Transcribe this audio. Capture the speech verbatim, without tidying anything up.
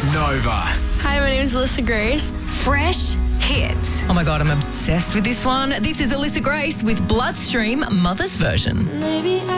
Nova. Hi, my name is Alyssa Grace. Fresh hits. Oh my God, I'm obsessed with this one. This is Alyssa Grace with Bloodstream Mother's Version. Maybe